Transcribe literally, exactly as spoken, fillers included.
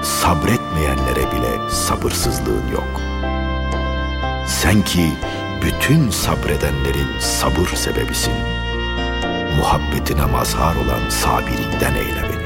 sabretmeyenlere bile sabırsızlığın yok. Sen ki bütün sabredenlerin sabır sebebisin. Muhabbetine mazhar olan sabirinden eyle beni.